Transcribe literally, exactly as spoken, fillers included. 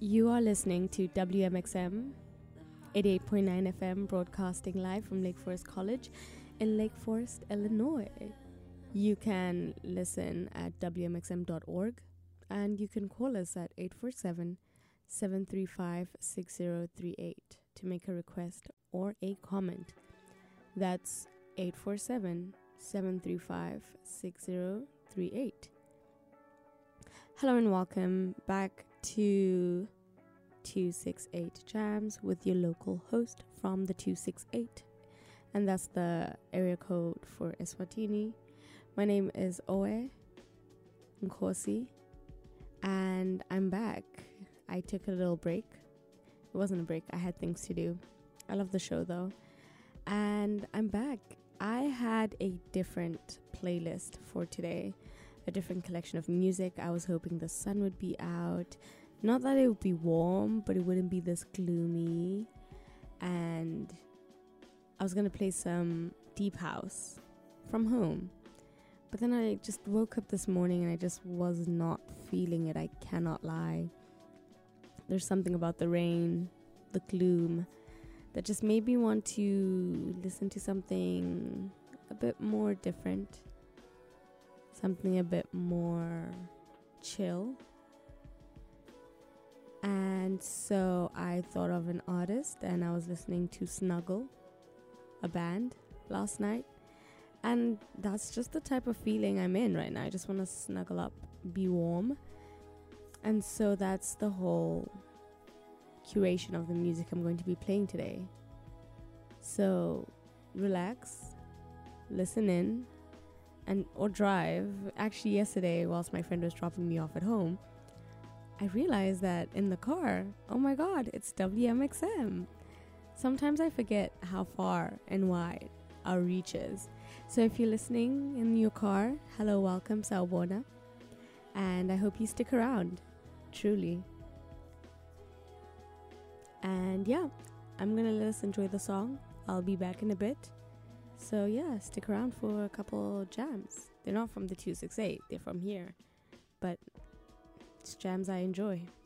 You are listening to W M X M eighty-eight point nine F M, broadcasting live from Lake Forest College in Lake Forest, Illinois. You can listen at W M X M dot org and you can call us at eight four seven, seven three five, six zero three eight to make a request or a comment. That's eight four seven, seven three five, six zero three eight. Hello and welcome back to two sixty-eight Jams with your local host from the two sixty-eight, and that's the area code for Eswatini. My name is Oe Nkosi and I'm back. I took a little break. It wasn't a break, I had things to do. I love the show though, and I'm back. I had a different playlist for today, a different collection of music. I was hoping the sun would be out. Not that it would be warm, but it wouldn't be this gloomy. And I was going to play some deep house from home. But then I just woke up this morning and I just was not feeling it. I cannot lie. There's something about the rain, the gloom, that just made me want to listen to something a bit more different. Something a bit more chill. And so I thought of an artist and I was listening to Snuggle, a band, last night. And that's just the type of feeling I'm in right now. I just want to snuggle up, be warm. And so that's the whole curation of the music I'm going to be playing today. So relax, listen in, and or drive. Actually, yesterday, whilst my friend was dropping me off at home, I realized that in the car, oh my god, it's W M X M. Sometimes I forget how far and wide our reach is. So if you're listening in your car, hello, welcome, Sawubona. And I hope you stick around, truly. And yeah, I'm gonna let us enjoy the song. I'll be back in a bit. So yeah, stick around for a couple jams. They're not from the two sixty-eight, they're from here. But it's jams I enjoy.